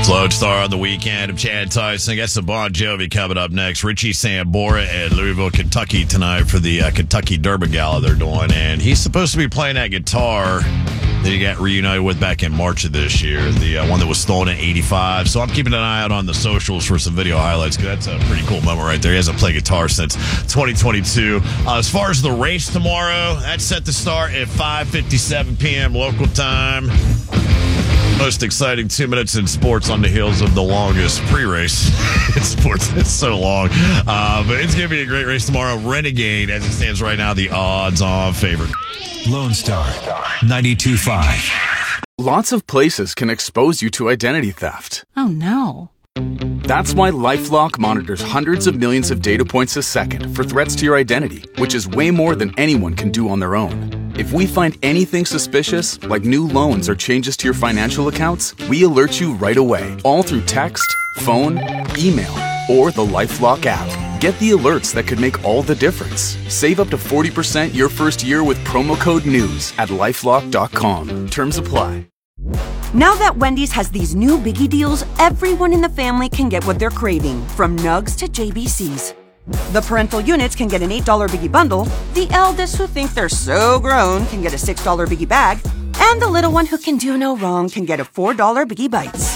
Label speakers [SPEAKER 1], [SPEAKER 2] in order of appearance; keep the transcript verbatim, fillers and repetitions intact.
[SPEAKER 1] Lone Star on the weekend of Chad Tyson. Got some Bon Jovi coming up next. Richie Sambora at Louisville, Kentucky tonight for the uh, Kentucky Derby Gala they're doing. And he's supposed to be playing that guitar that he got reunited with back in March of this year, the uh, one that was stolen in eighty-five. So I'm keeping an eye out on the socials for some video highlights, because that's a pretty cool moment right there. He hasn't played guitar since twenty twenty-two. Uh, as far as the race tomorrow, that's set to start at five fifty-seven p.m. local time. Most exciting two minutes in sports on the heels of the longest pre-race in sports. It's so long. Uh, but it's going to be a great race tomorrow. Renegade, as it stands right now, the odds-on favorite.
[SPEAKER 2] Lone Star, ninety-two point five.
[SPEAKER 3] Lots of places can expose you to identity theft.
[SPEAKER 4] Oh, no.
[SPEAKER 3] That's why LifeLock monitors hundreds of millions of data points a second for threats to your identity, which is way more than anyone can do on their own. If we find anything suspicious, like new loans or changes to your financial accounts, we alert you right away, all through text, phone, email, or the LifeLock app. Get the alerts that could make all the difference. Save up to forty percent your first year with promo code NEWS at lifelock dot com. Terms apply.
[SPEAKER 5] Now that Wendy's has these new biggie deals, everyone in the family can get what they're craving, from nugs to J B Cs. The parental units can get an eight dollar biggie bundle, the eldest who think they're so grown can get a six dollar biggie bag, and the little one who can do no wrong can get a four dollar biggie bites.